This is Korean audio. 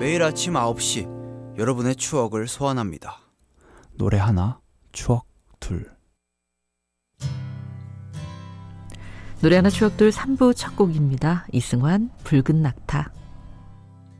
매일 아침 9시 여러분의 추억을 소환합니다. 노래 하나, 추억 둘. 노래 하나 추억 둘 3부 첫 곡입니다. 이승환 붉은 낙타.